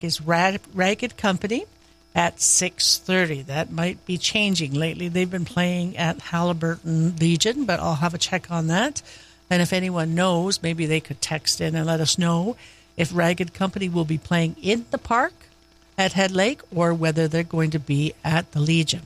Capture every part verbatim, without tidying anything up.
is Rag- Ragged Company at six thirty. That might be changing. Lately they've been playing at Haliburton Legion, but I'll have a check on that. And if anyone knows, maybe they could text in and let us know if Ragged Company will be playing in the park at Head Lake or whether they're going to be at the Legion.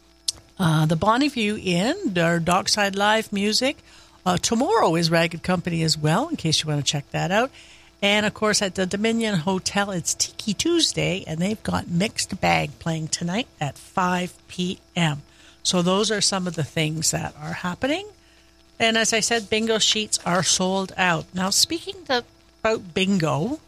Uh, the Bonneview Inn, their Dockside Live music. Uh, tomorrow is Ragged Company as well, in case you want to check that out. And, of course, at the Dominion Hotel, it's Tiki Tuesday, and they've got Mixed Bag playing tonight at five p.m. So those are some of the things that are happening. And as I said, bingo sheets are sold out. Now, speaking to, about bingo,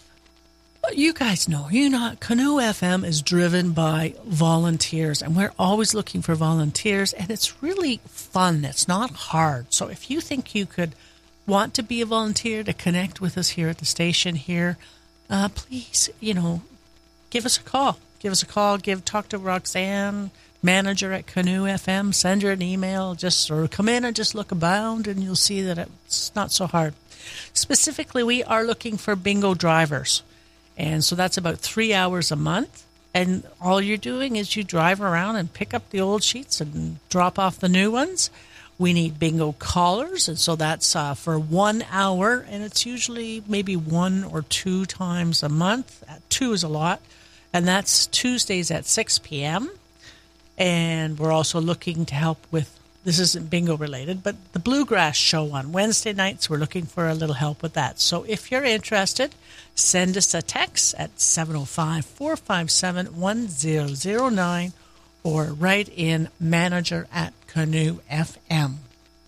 you guys know, you know, Canoe F M is driven by volunteers, and we're always looking for volunteers, and it's really fun. It's not hard. So if you think you could want to be a volunteer to connect with us here at the station here, uh, please, you know, give us a call. Give us a call. Give talk to Roxanne, manager at Canoe F M. Send her an email. Just or come in and just look about, and you'll see that it's not so hard. Specifically, we are looking for bingo drivers, and so that's about three hours a month. And all you're doing is you drive around and pick up the old sheets and drop off the new ones. We need bingo callers, and so that's uh, for one hour, and it's usually maybe one or two times a month. Two is a lot, and that's Tuesdays at six p.m., and we're also looking to help with, this isn't bingo related, but the Bluegrass Show on Wednesday nights. We're looking for a little help with that. So if you're interested, send us a text at seven oh five, four five seven, one zero zero nine or write in manager at Canoe F M.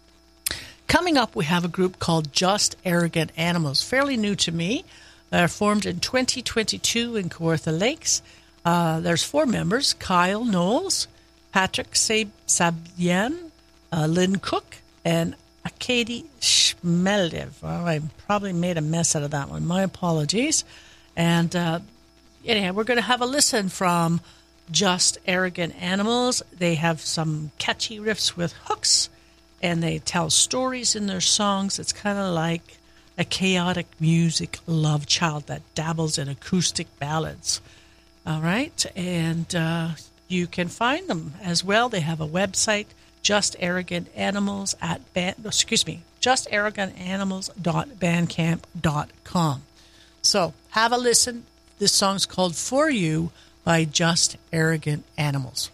Coming up, we have a group called Just Arrogant Animals, fairly new to me. They're formed in twenty twenty-two in Kawartha Lakes. Uh, there's four members: Kyle Knowles, Patrick Sab- Sabian, uh, Lynn Cook, and Akady Shmeldev. Well, I probably made a mess out of that one. My apologies. And uh, anyhow, we're going to have a listen from Just Arrogant Animals. They have some catchy riffs with hooks, and they tell stories in their songs. It's kind of like a chaotic music love child that dabbles in acoustic ballads. All right, and uh, you can find them as well. They have a website, Just Arrogant Animals at band, excuse me, just arrogant animals dot bandcamp dot com. So have a listen. This song's called For You by Just Arrogant Animals.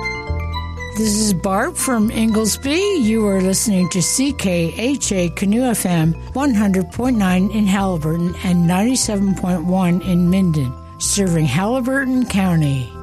This is Barb from Inglesby. You are listening to C K H A Canoe F M one hundred point nine in Haliburton and ninety-seven point one in Minden, serving Haliburton County.